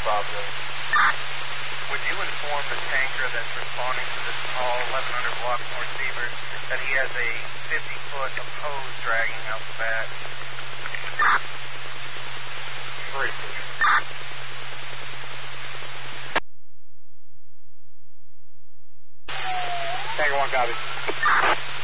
probably. Would you inform the tanker that's responding to this call, 1100 block from receiver, that he has a 50-foot of hose dragging out the back? 3. Tanker 1 copy.